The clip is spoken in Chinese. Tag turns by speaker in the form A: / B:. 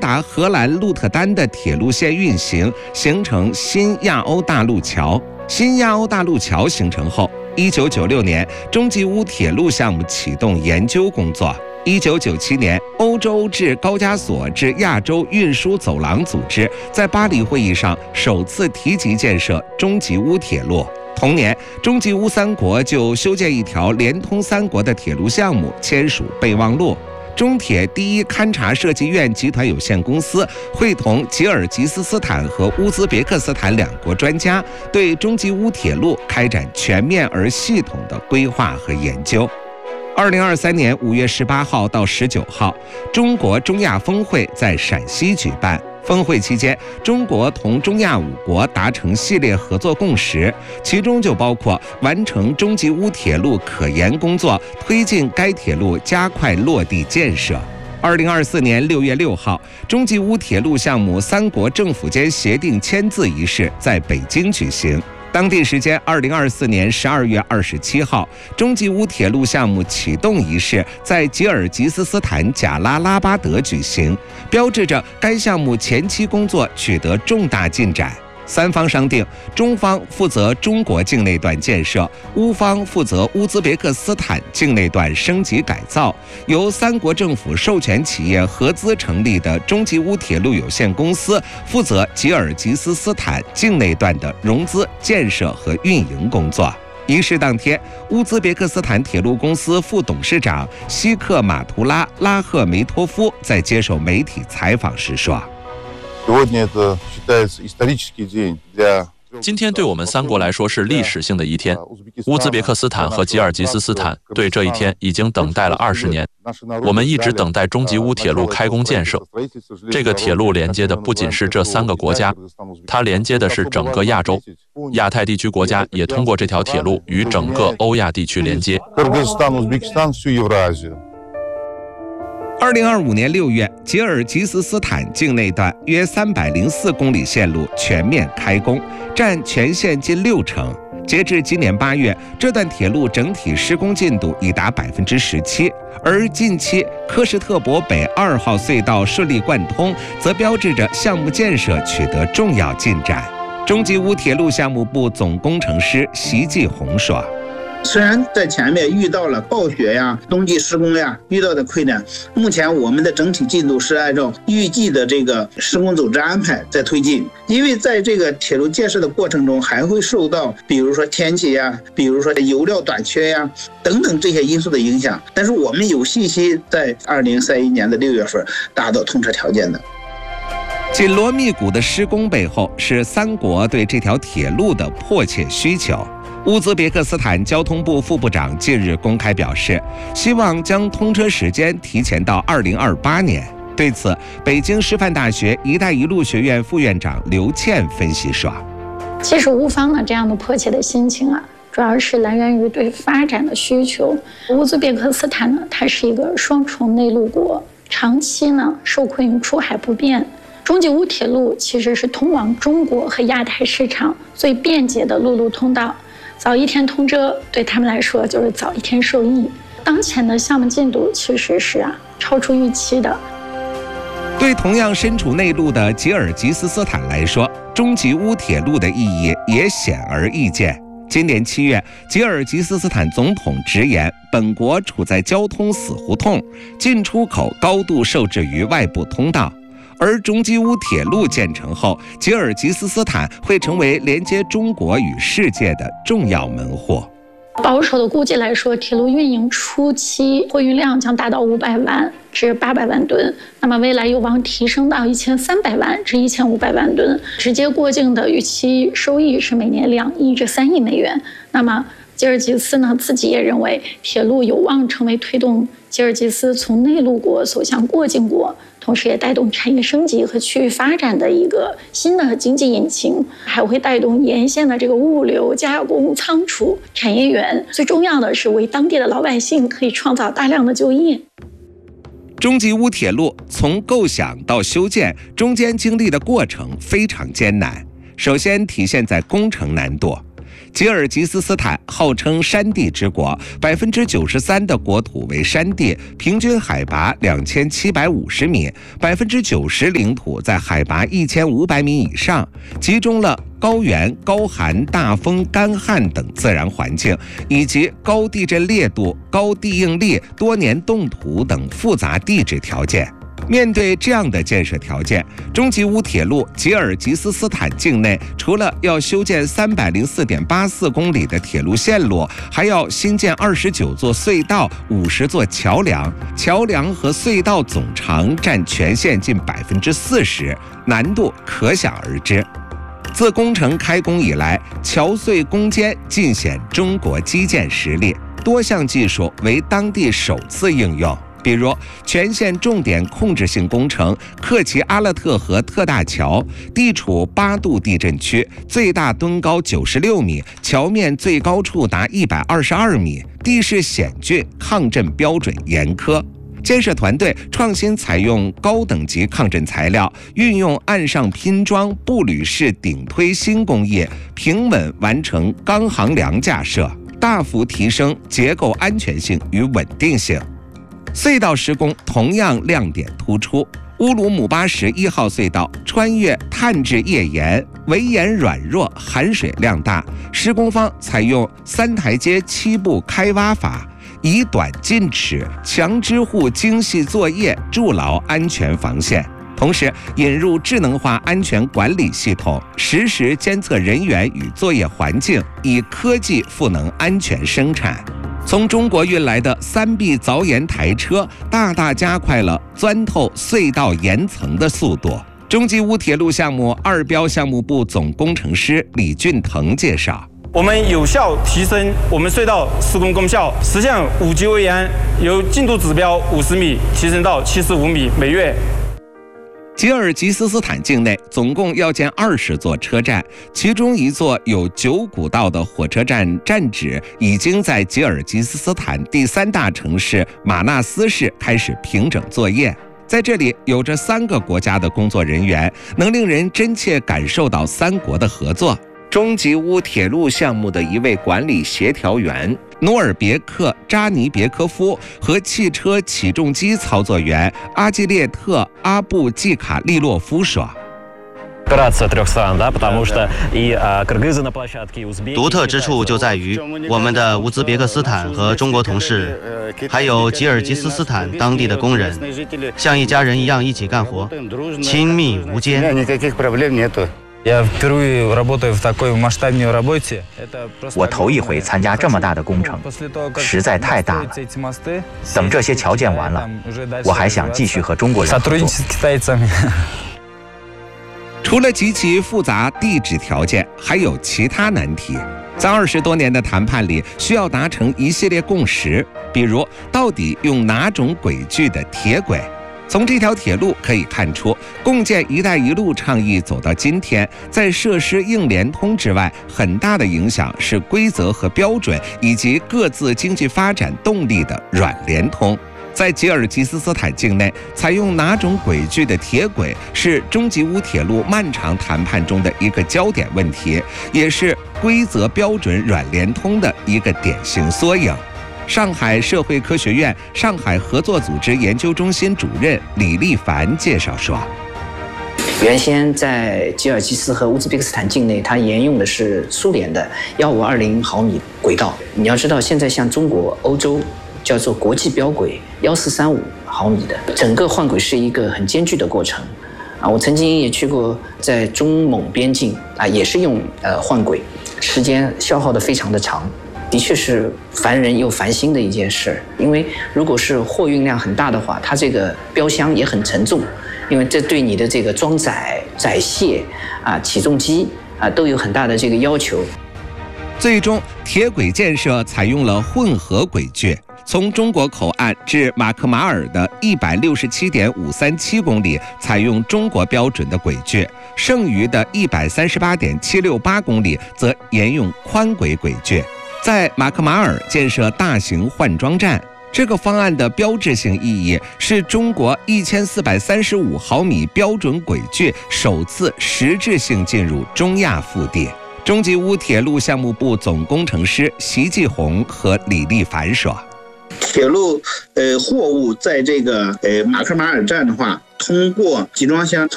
A: 达荷兰鹿特丹的铁路线运行，形成新亚欧大陆桥。新亚欧大陆桥形成后，1996年，中吉乌铁路项目启动研究工作。1997年，欧洲至高加索至亚洲运输走廊组织在巴黎会议上首次提及建设中吉乌铁路。同年，中吉乌三国就修建一条连通三国的铁路项目签署备忘录。中铁第一勘察设计院集团有限公司会同吉尔吉斯斯坦和乌兹别克斯坦两国专家，对中吉乌铁路开展全面而系统的规划和研究。2023年5月18号到19号，中国中亚峰会在陕西举办。峰会期间，中国同中亚5国达成系列合作共识，其中就包括完成中吉乌铁路可研工作，推进该铁路加快落地建设。2024年6月6号，中吉乌铁路项目三国政府间协定签字仪式在北京举行。当地时间2024年12月27号，中吉乌铁路项目启动仪式在吉尔吉斯斯坦贾拉拉巴德举行，标志着该项目前期工作取得重大进展。三方商定，中方负责中国境内段建设，乌方负责乌兹别克斯坦境内段升级改造。由三国政府授权企业合资成立的中吉乌铁路有限公司负责吉尔吉斯斯坦境内段的融资、建设和运营工作。仪式当天，乌兹别克斯坦铁路公司副董事长西克马图拉·拉赫梅托夫在接受媒体采访时说：
B: 今天对我们三国来说是历史性的一天。乌兹别克斯坦和吉尔吉斯斯坦对这一天已经等待了20年。我们一直等待中吉乌铁路开工建设。这个铁路连接的不仅是这3个国家，它连接的是整个亚洲。亚太地区国家也通过这条铁路与整个欧亚地区连接。
A: 2025年6月，吉尔吉斯斯坦境内段约304公里线路全面开工，占全线近60%。截至今年8月，这段铁路整体施工进度已达17%，而近期科什特伯北2号隧道顺利贯通，则标志着项目建设取得重要进展。中吉乌铁路项目部总工程师席继红说：
C: 虽然在前面遇到了暴雪呀、冬季施工呀遇到的困难，目前我们的整体进度是按照预计的这个施工组织安排在推进。因为在这个铁路建设的过程中，还会受到比如说天气呀、比如说油料短缺呀等等这些因素的影响，但是我们有信心在2031年的6月份达到通车条件的。
A: 紧锣密鼓的施工背后，是三国对这条铁路的迫切需求。乌兹别克斯坦交通部副部长近日公开表示，希望将通车时间提前到2028年。对此，北京师范大学“一带一路”学院副院长刘倩分析说：
D: 其实乌方呢这样的迫切的心情主要是来源于对发展的需求。乌兹别克斯坦呢，它是一个双重内陆国，长期呢受困于出海不便。中吉乌铁路其实是通往中国和亚太市场最便捷的陆路通道。早一天通车，对他们来说就是早一天受益。当前的项目进度其实是超出预期的。
A: 对同样身处内陆的吉尔吉斯斯坦来说，中吉乌铁路的意义也显而易见。今年7月，吉尔吉斯斯坦总统直言，本国处在交通死胡同，进出口高度受制于外部通道。而中吉乌铁路建成后，吉尔吉斯斯坦会成为连接中国与世界的重要门户。
D: 保守的估计来说，铁路运营初期货运量将达到500万至800万吨，那么未来有望提升到1300万至1500万吨。直接过境的预期收益是每年2亿至3亿美元。那么吉尔吉斯呢自己也认为，铁路有望成为推动吉尔吉斯从内陆国走向过境国，同时也带动产业升级和区域发展的一个新的经济引擎，还会带动沿线的这个物流、加工、仓储产业园。最重要的是为当地的老百姓可以创造大量的就业。
A: 中吉乌铁路从构想到修建，中间经历的过程非常艰难。首先体现在工程难度。 吉尔吉斯斯坦号称山地之国，93%的国土为山地，平均海拔2750米，90%领土在海拔1500米以上，集中了高原、高寒、大风、干旱等自然环境，以及高地震烈度、高地应力、多年冻土等复杂地质条件。面对这样的建设条件，中吉乌铁路吉尔吉斯斯坦境内除了要修建304.84公里的铁路线路，还要新建29座隧道、50座桥梁，桥梁和隧道总长占全线近40%，难度可想而知。自工程开工以来，桥隧攻坚尽显中国基建实力，多项技术为当地首次应用。比如全线重点控制性工程克奇阿勒特河特大桥，地处8度地震区，最大墩高96米，桥面最高处达122米，地势险峻，抗震标准严苛。建设团队创新采用高等级抗震材料，运用岸上拼装、步履式顶推新工艺，平稳完成钢航梁架设，大幅提升结构安全性与稳定性。隧道施工同样亮点突出，乌鲁姆巴什1号隧道穿越碳质页岩，围岩软弱，含水量大，施工方采用3台阶7步开挖法，以短进尺，强支护精细作业，筑牢安全防线。同时引入智能化安全管理系统，实时监测人员与作业环境，以科技赋能安全生产。从中国运来的3B 凿岩台车，大大加快了钻透隧道岩层的速度。中吉乌铁路项目2标项目部总工程师李俊腾介绍，
E: 我们有效提升我们隧道施工功效，实现5级围岩由进度指标50米提升到75米每月。
A: 吉尔吉斯斯坦境内总共要建20座车站，其中一座有9股道的火车站站址已经在吉尔吉斯斯坦第3大城市马纳斯市开始平整作业。在这里有着3个国家的工作人员，能令人真切感受到3国的合作。中吉乌铁路项目的一位管理协调员努尔别克·扎尼别科夫和汽车起重机操作员阿基列特·阿布季卡利洛夫说，
F: 独特之处就在于我们的乌兹别克斯坦和中国同事，还有吉尔吉斯斯坦当地的工人，像一家人一样一起干活，亲密无间。
G: 我头一回参加这么大的工程，实在太大了。等这些桥建完了，我还想继续和中国人合作。
A: 除了极其复杂地质条件，还有其他难题。在20多年的谈判里，需要达成一系列共识，比如到底用哪种轨距的铁轨。从这条铁路可以看出，共建“一带一路”倡议走到今天，在设施硬联通之外，很大的影响是规则和标准以及各自经济发展动力的软联通。在吉尔吉斯斯坦境内，采用哪种轨距的铁轨是中吉乌铁路漫长谈判中的一个焦点问题，也是规则标准软联通的一个典型缩影。上海社会科学院上海合作组织研究中心主任李立凡介绍说，
H: 原先在吉尔吉斯和乌兹别克斯坦境内，它沿用的是苏联的1520毫米轨道。你要知道，现在像中国、欧洲叫做国际标轨1435毫米的，整个换轨是一个很艰巨的过程。我曾经也去过在中蒙边境也是用换轨，时间消耗的非常的长。的确是烦人又烦心的一件事，因为如果是货运量很大的话，它这个标箱也很沉重，因为这对你的这个装载、载卸起重机都有很大的这个要求。
A: 最终，铁轨建设采用了混合轨距，从中国口岸至马克马尔的167.537公里采用中国标准的轨距，剩余的138.768公里则沿用宽轨轨距。在马克马尔建设大型换装站，这个方案的标志性意义是中国1435毫米标准轨距首次实质性进入中亚腹地。 中吉乌铁路项目部总工程师席继红和李立凡说：“
C: 铁路货物在这个马克马尔站的话，通过集装箱